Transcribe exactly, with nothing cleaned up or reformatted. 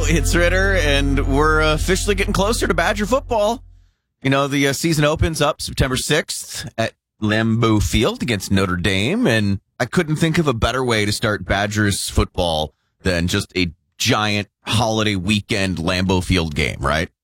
It's Ritter, and we're officially getting closer to Badger football. You know, the uh, season opens up September sixth at Lambeau Field against Notre Dame, and I couldn't think of a better way to start Badgers football than just a giant holiday weekend Lambeau Field game, right?